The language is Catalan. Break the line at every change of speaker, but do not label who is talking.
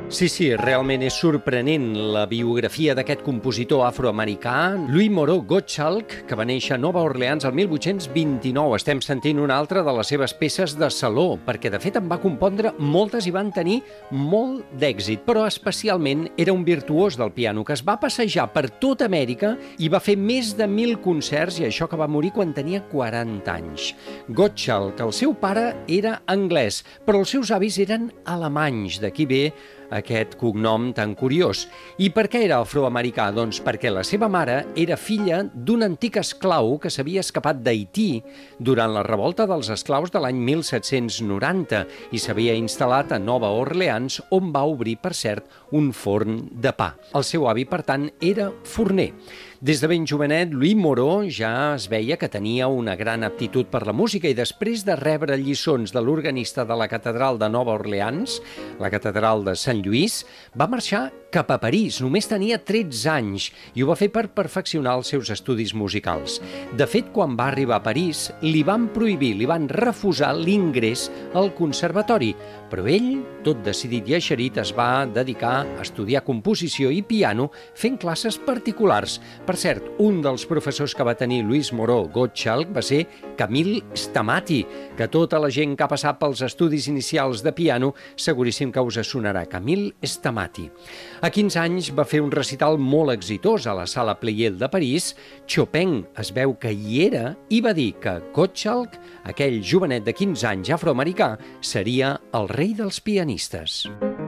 Sí, realment és sorprenent la biografia d'aquest compositor afroamericà, Louis Moreau Gottschalk, que va néixer a Nova Orleans el 1829. Estem sentint una altra de les seves peces de saló, perquè de fet en va compondre moltes i van tenir molt d'èxit, però especialment era un virtuós del piano que es va passejar per tota Amèrica i va fer més de 1.000 concerts, i això que va morir quan tenia 40 anys. Gottschalk, el seu pare, era anglès, però els seus avis eren alemanys, d'aquí ve aquest cognom tan curiós. I per què era afroamericà? Doncs perquè la seva mare era filla d'un antic esclau que s'havia escapat d'Haití durant la revolta dels esclaus de l'any 1790 i s'havia instal·lat a Nova Orleans, on va obrir, per cert, un forn de pa. El seu avi, per tant, era forner. Des de ben jovenet, Louis Moreau ja es veia que tenia una gran aptitud per la música i després de rebre lliçons de l'organista de la catedral de Nova Orleans, la catedral de Sant Lluís, va marxar cap a París. Només tenia 13 anys i ho va fer per perfeccionar els seus estudis musicals. De fet, quan va arribar a París, li van prohibir, li van refusar l'ingrés al conservatori, però ell, tot decidit i eixerit, es va dedicar a estudiar composició i piano fent classes particulars. Per cert, un dels professors que va tenir Louis Moreau Gottschalk va ser Camille Stamaty, que tota la gent que ha passat pels estudis inicials de piano seguríssim que us sonarà. Camille Stamaty. A 15 anys va fer un recital molt exitós a la Sala Pleyel de París. Chopin es veu que hi era i va dir que Gottschalk, aquell jovenet de 15 anys afroamericà, seria el rei dels pianistes.